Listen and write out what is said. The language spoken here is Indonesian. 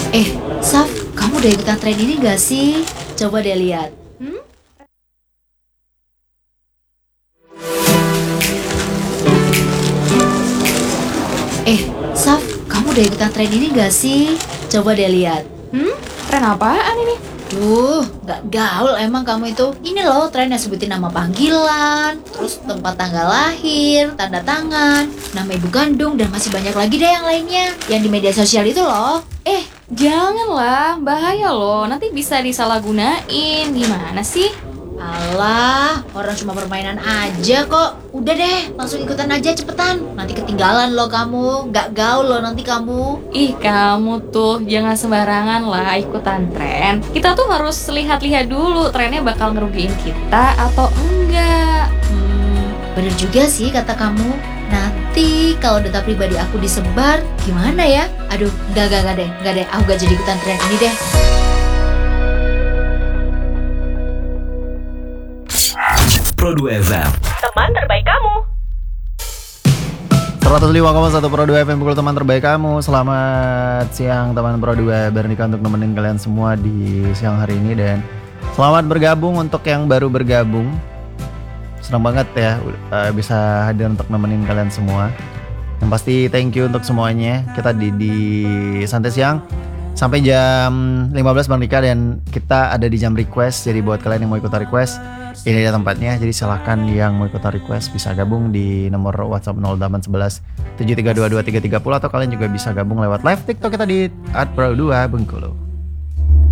Saf, kamu udah ikutan tren ini gak sih? Coba deh lihat. Saf, kamu udah ikutan tren ini gak sih? Coba deh lihat. Tren apaan ini? Duh, gak gaul emang kamu itu. Ini loh tren yang sebutin nama panggilan, terus tempat tanggal lahir, tanda tangan, nama ibu kandung, dan masih banyak lagi deh yang lainnya. Yang di media sosial itu loh. Janganlah, bahaya loh. Nanti bisa disalahgunain. Gimana sih? Alah, orang cuma permainan aja kok. Udah deh, langsung ikutan aja cepetan. Nanti ketinggalan loh kamu, gak gaul loh nanti kamu. Ih, kamu tuh jangan sembarangan lah ikutan tren. Kita tuh harus lihat-lihat dulu trennya bakal ngerugiin kita atau enggak. Bener juga sih kata kamu. Nanti kalau data pribadi aku disebar, gimana ya? Aduh, enggak deh. Aku gak jadi ikutan tren ini deh. Pro2 FM. Teman terbaik kamu. 105,1 Pro2 FM, pukul teman terbaik kamu. Selamat siang teman Pro2, Bernika untuk nemenin kalian semua di siang hari ini. Dan selamat bergabung untuk yang baru bergabung. Senang banget ya bisa hadir untuk nemenin kalian semua. Yang pasti thank you untuk semuanya. Kita di Santai Siang sampai jam 15 Bang Rika, dan kita ada di jam request. Jadi buat kalian yang mau ikutan request, ini dia tempatnya. Jadi silahkan yang mau ikutan request bisa gabung di nomor WhatsApp 0811 7322 330, atau kalian juga bisa gabung lewat live TikTok kita di @pro2 Bengkulu.